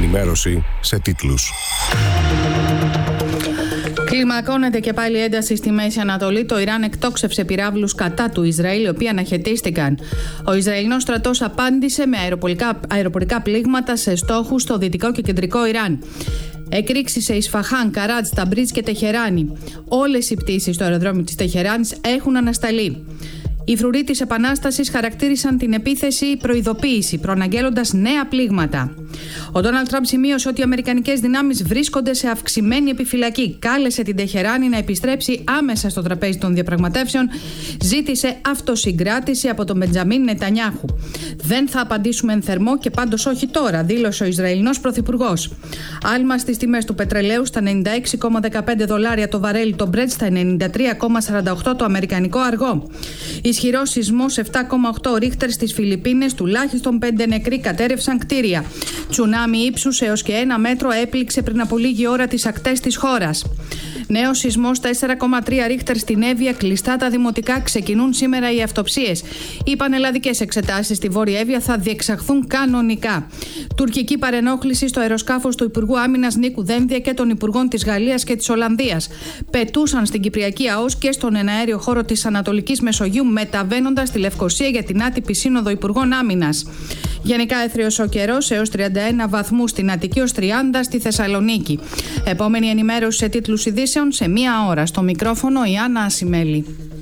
ενημέρωση σε τίτλους. Κλιμακώνεται και πάλι ένταση στη Μέση Ανατολή. Το Ιράν εκτόξευσε πυράβλους κατά του Ισραήλ, οι οποίοι αναχαιτίστηκαν. Ο Ισραηλινός στρατός απάντησε με αεροπορικά πλήγματα σε στόχους στο δυτικό και κεντρικό Ιράν. Εκρήξεις σε Ισφαχάν, Καράτζ, Ταμπρίτ και Τεχεράνη. Όλες οι πτήσεις στο αεροδρόμιο της Τεχεράνης έχουν ανασταλεί. Οι φρουροί της Επανάστασης χαρακτήρισαν την επίθεση προειδοποίηση, προαναγγέλλοντας νέα πλήγματα. Ο Ντόναλντ Τραμπ σημείωσε ότι οι αμερικανικές δυνάμεις βρίσκονται σε αυξημένη επιφυλακή. Κάλεσε την Τεχεράνη να επιστρέψει άμεσα στο τραπέζι των διαπραγματεύσεων. Ζήτησε αυτοσυγκράτηση από τον Μπεντζαμίν Νετανιάχου. Δεν θα απαντήσουμε εν θερμό και πάντως όχι τώρα, δήλωσε ο Ισραηλινός πρωθυπουργός. Άλμα στις τιμές του πετρελαίου στα $96,15 το βαρέλι, το Brent στα $93,48 το αμερικανικό αργό. Ισχυρός σεισμός 7,8 ρίχτερ στις Φιλιππίνες, τουλάχιστον 5 νεκροί, κατέρευσαν κτίρια. Τσουνάμι ύψους έως και 1 μέτρο έπληξε πριν από λίγη ώρα τις ακτές της χώρας. Νέος σεισμός 4,3 ρίχτερ στην Εύβοια, κλειστά τα δημοτικά, ξεκινούν σήμερα οι αυτοψίες. Οι πανελλαδικές εξετάσεις στη Βόρεια Εύβοια θα διεξαχθούν κανονικά. Τουρκική παρενόχληση στο αεροσκάφος του Υπουργού Άμυνας Νίκου Δένδια και των Υπουργών της Γαλλίας και της Ολλανδίας. Πετούσαν στην Κυπριακή ΑΟΣ και στον εναέριο χώρο της Ανατολικής Μεσογείου, μεταβαίνοντας στη Λευκοσία για την άτυπη σύνοδο Υπουργών Άμυνας. Γενικά έθριος ο καιρός, έως 31 βαθμούς στην Αττική, ως 30 στη Θεσσαλονίκη. Επόμενη ενημέρωση σε τίτλους ειδήσεων σε 1 ώρα. Στο μικρόφωνο η Άννα Ασημέλη.